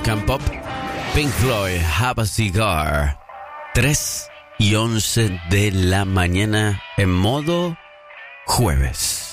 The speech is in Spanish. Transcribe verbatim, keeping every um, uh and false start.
American Pop. Pink Floyd, Have a Cigar. tres y once de la mañana en modo jueves.